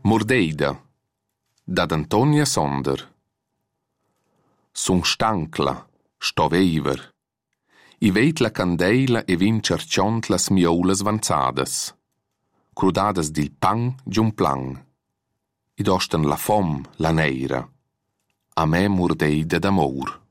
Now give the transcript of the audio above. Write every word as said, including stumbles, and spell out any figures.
Mordeida, dad Antonia Sonder. Sun stancla, sto veiver. I veit la candeila e vin cerciont las mioulas vanzadas. Crudadas dil pang giun plang. Id ostan la fom, la neira. A me mordeida d'amor.